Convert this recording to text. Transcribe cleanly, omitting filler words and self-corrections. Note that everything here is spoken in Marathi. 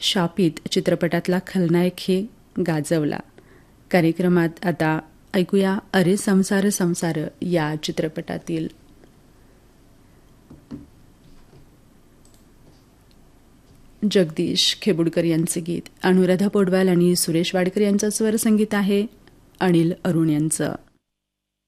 शापित चित्रपटातला खलनायकही गाजवला. कार्यक्रमात आता ऐकूया अरे संसार संसार या चित्रपटातील जगदीश खेबुडकर यांचे गीत. अनुराधा पौडवाल आणि सुरेश वाडकर यांचं स्वर संगीत आहे. अनिल अरुण यांचं.